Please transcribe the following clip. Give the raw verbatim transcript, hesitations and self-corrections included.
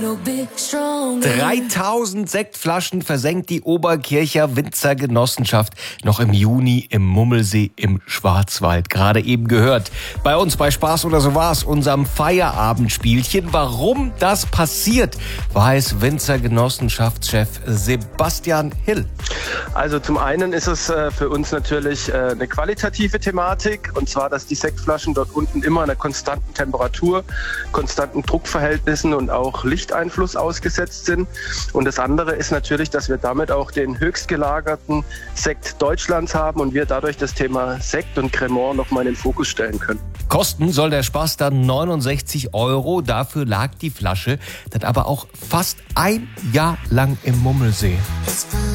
dreitausend Sektflaschen versenkt die Oberkircher Winzergenossenschaft noch im Juni im Mummelsee im Schwarzwald. Gerade eben gehört. Bei uns bei Spaß oder so war's, unserem Feierabendspielchen. Warum das passiert, weiß Winzergenossenschaftschef Sebastian Hill. Also zum einen ist es äh, für uns natürlich äh, eine qualitative Thematik, und zwar, dass die Sektflaschen dort unten immer einer konstanten Temperatur, konstanten Druckverhältnissen und auch Lichteinfluss ausgesetzt sind. Und das andere ist natürlich, dass wir damit auch den höchst gelagerten Sekt Deutschlands haben und wir dadurch das Thema Sekt und Cremant nochmal in den Fokus stellen können. Kosten soll der Spaß dann neunundsechzig Euro. Dafür lag die Flasche dann aber auch fast ein Jahr lang im Mummelsee.